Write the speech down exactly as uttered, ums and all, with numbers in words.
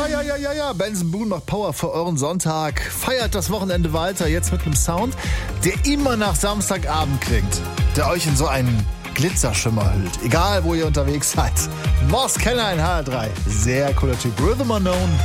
Ja, ja, ja, ja, ja. Benson Boone macht Power für euren Sonntag. Feiert das Wochenende weiter, jetzt mit einem Sound, der immer nach Samstagabend klingt. Der euch in so einen Glitzerschimmer hüllt. Egal, wo ihr unterwegs seid. Moss Kenner in H R drei. Sehr cooler Typ. Rhythm Unknown.